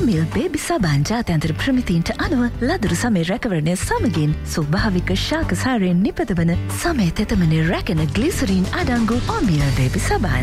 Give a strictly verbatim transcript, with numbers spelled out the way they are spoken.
ඔමිල් baby සබන් ජාත්‍යන්තර ප්‍රමිතීන්ට අනුව ලදරු සමේ රැකවරණය සමගින් ස්වභාවික ශාකසාරයෙන් නිපදවන සමේ තෙතමනේ රැකෙන ග්ලිසරීන් අඩංගු ඔමිල් බේබි සබන්.